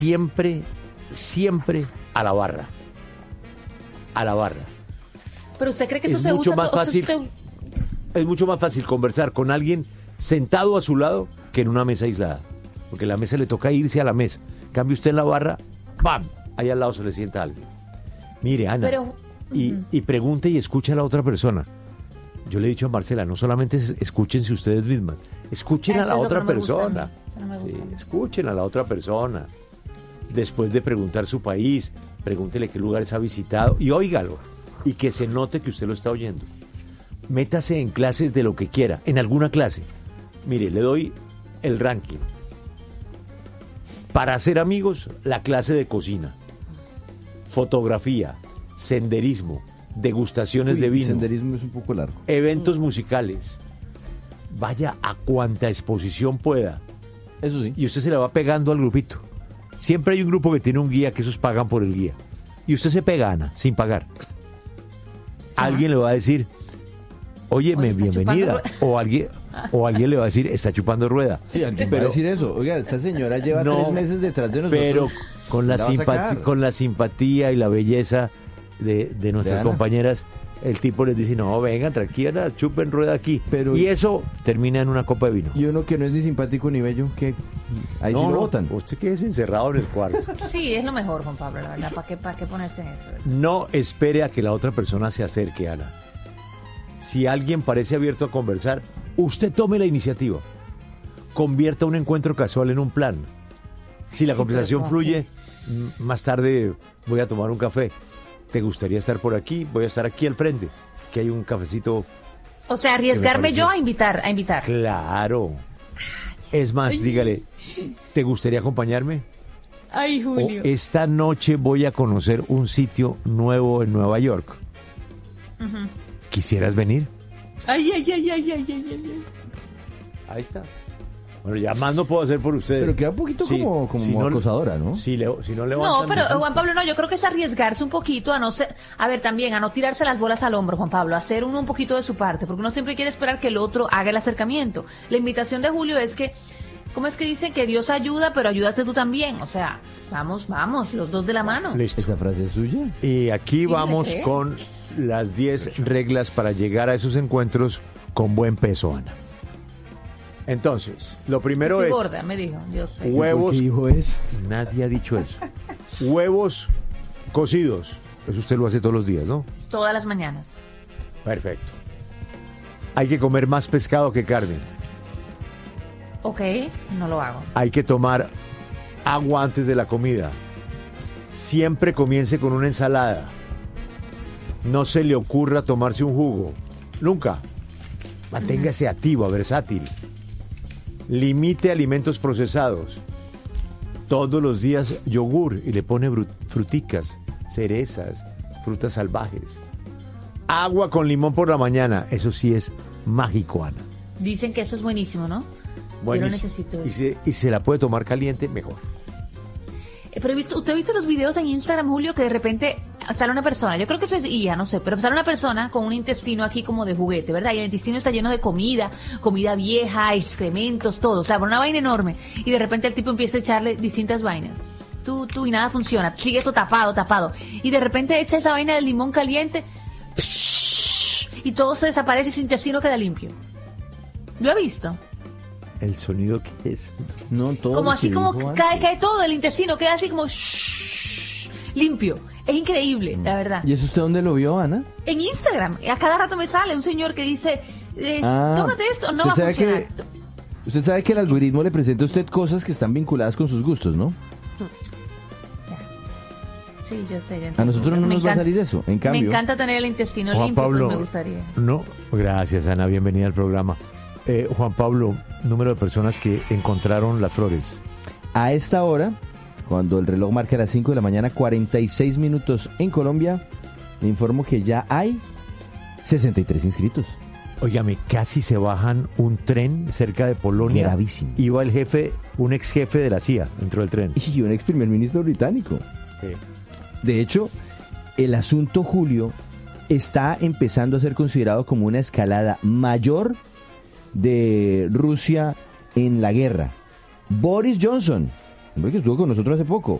siempre, siempre a la barra. A la barra. Pero usted cree que eso Es se mucho usa... más fácil. Es mucho más fácil conversar con alguien sentado a su lado que en una mesa aislada. Porque la mesa le toca irse a la mesa. Cambie usted en la barra, ¡pam! Ahí al lado se le sienta alguien. Mire, Ana, Pero, y pregunte y escuche a la otra persona. Yo le he dicho a Marcela, no solamente escúchense ustedes mismas, escuchen a Eso la es lo otra que no me gusta a mí. persona. Eso no me gusta a mí. Escuchen a la otra persona. Después de preguntar su país, pregúntele qué lugares ha visitado y óigalo. Y que se note que usted lo está oyendo. Métase en clases de lo que quiera, en alguna clase. Mire, le doy el ranking. Para hacer amigos, la clase de cocina, fotografía, senderismo, degustaciones de vino, Senderismo es un poco largo. eventos musicales. Vaya a cuanta exposición pueda. Eso sí. Y usted se le va pegando al grupito. Siempre hay un grupo que tiene un guía que esos pagan por el guía. Y usted se pega, Ana, sin pagar. Alguien le va a decir, óyeme, Oye, está bienvenida. chupando O alguien le va a decir, está chupando rueda. Sí, alguien va a Pero- decir eso. Oiga, esta señora lleva No, 3 meses detrás de nosotros. Pero con la, ¿La va a sacar? con la simpatía y la belleza de nuestras Ana. compañeras, el tipo les dice, no, vengan, tranquila, chupen rueda aquí. Pero- y eso termina en una copa de vino. Y uno que no es ni simpático ni bello, que ahí sí lo votan. Usted quédese encerrado en el cuarto. Sí, es lo mejor, Juan Pablo, la verdad. ¿Para qué ponerse en eso? No espere a que la otra persona se acerque, Ana. Si alguien parece abierto a conversar, usted tome la iniciativa. Convierta un encuentro casual en un plan. Si la Sí, conversación pero fluye, más tarde voy a tomar un café. ¿Te gustaría estar por aquí? Voy a estar aquí al frente, que hay un cafecito. O sea, arriesgarme pareció. yo a invitar. Claro. Es más, dígale, ¿te gustaría acompañarme? Ay, O Julio. esta noche voy a conocer un sitio nuevo en Nueva York. ¿Quisieras venir? Ay. Ahí está. Bueno, ya más no puedo hacer por ustedes. Pero queda un poquito Sí, como si no- acosadora, ¿no? Si no No, levantan... pero Juan Pablo, no, yo creo que es arriesgarse un poquito a no ser, a ver, también a no tirarse las bolas al hombro, Juan Pablo, a hacer uno un poquito de su parte, porque uno siempre quiere esperar que el otro haga el acercamiento. La invitación de Julio es que, ¿cómo es que dicen? Que Dios ayuda, pero ayúdate tú también. O sea, vamos, los dos de la mano. Listo. ¿Esa frase es suya? Y aquí Sí, vamos ¿le cree? con las 10 reglas para llegar a esos encuentros con buen peso, Ana. Entonces, lo primero Estoy es... gorda, me dijo, yo sé. Huevos. ¿Por qué dijo eso? Nadie ha dicho eso. Huevos cocidos. Eso usted lo hace todos los días, ¿no? Todas las mañanas. Perfecto. Hay que comer más pescado que carne. Ok, no lo hago. Hay que tomar agua antes de la comida. Siempre comience con una ensalada. No se le ocurra tomarse un jugo. Nunca. Manténgase activo, versátil. Limite alimentos procesados. Todos los días yogur y le pone fruticas, cerezas, frutas salvajes. Agua con limón por la mañana. Eso sí es mágico, Ana. Dicen que eso es buenísimo, ¿no? Buenísimo. Yo lo necesito. Y se la puede tomar caliente, mejor. Pero ¿usted ha visto los videos en Instagram, Julio, que de repente sale una persona, yo creo que eso es IA, no sé, pero sale una persona con un intestino aquí como de juguete, ¿verdad? Y el intestino está lleno de comida vieja, excrementos, todo, o sea, una vaina enorme. Y de repente el tipo empieza a echarle distintas vainas. Tú, y nada funciona, sigue eso tapado. Y de repente echa esa vaina del limón caliente, y todo se desaparece y su intestino queda limpio. ¿Lo ha visto? El sonido que es. No, todo Como lo así que como dijo antes. cae todo el intestino, queda así como limpio. Es increíble, la verdad. ¿Y eso usted dónde lo vio, Ana? En Instagram, a cada rato me sale un señor que dice, tómate esto, no va a usted sabe funcionar. Usted sabe que el algoritmo le presenta a usted cosas que están vinculadas con sus gustos, ¿no? Sí, yo sé. A nosotros no nos va a salir eso. En Me cambio, encanta tener el intestino Juan limpio, Pablo, pues me gustaría. No, gracias, Ana, bienvenida al programa. Juan Pablo, número de personas que encontraron las flores. a esta hora, cuando el reloj marca las 5 de la mañana, 46 minutos en Colombia, le informo que ya hay 63 inscritos. Óigame, casi se bajan un tren cerca de Polonia. Gravísimo. Iba el jefe, un ex jefe de la CIA dentro del tren. Y un ex primer ministro británico. Sí. De hecho, el asunto, Julio, está empezando a ser considerado como una escalada mayor de Rusia en la guerra. Boris Johnson, Hombre que estuvo con nosotros hace poco.